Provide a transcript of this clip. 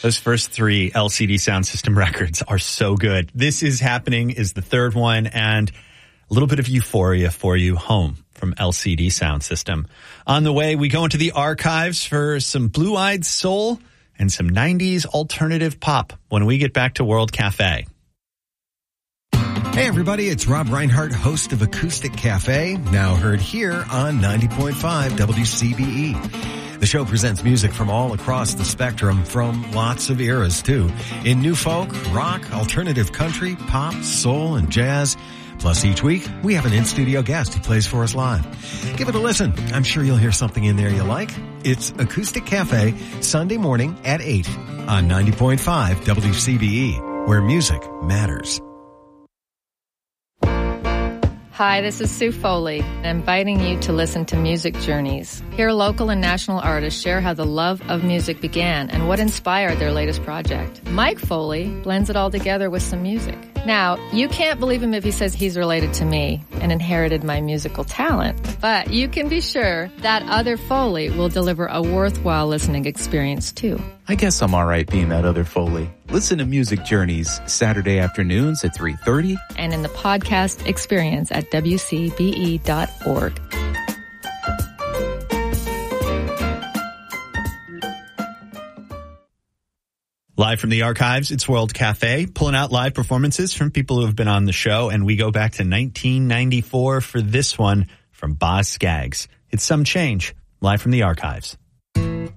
Those first 3 LCD Sound System records are so good. This Is Happening is the third one, and a little bit of euphoria for you, Home from LCD Sound System. On the way, we go into the archives for some Blue-Eyed Soul and some 90s alternative pop when we get back to World Cafe. Hey everybody, it's Rob Reinhart, host of Acoustic Cafe, now heard here on 90.5 WCBE. The show presents music from all across the spectrum, from lots of eras too, in new folk, rock, alternative country, pop, soul, and jazz. Plus, each week, we have an in-studio guest who plays for us live. Give it a listen. I'm sure you'll hear something in there you like. It's Acoustic Cafe, Sunday morning at 8 on 90.5 WCBE, where music matters. Hi, this is Sue Foley, inviting you to listen to Music Journeys. Here, local and national artists share how the love of music began and what inspired their latest project. Mike Foley blends it all together with some music. Now, you can't believe him if he says he's related to me and inherited my musical talent, but you can be sure that other Foley will deliver a worthwhile listening experience too. I guess I'm all right being that other Foley. Listen to Music Journeys Saturday afternoons at 3:30. And in the podcast experience at WCBE.org. Live from the archives, it's World Cafe, pulling out live performances from people who have been on the show, and we go back to 1994 for this one from Boz Scaggs. It's Some Change, live from the archives.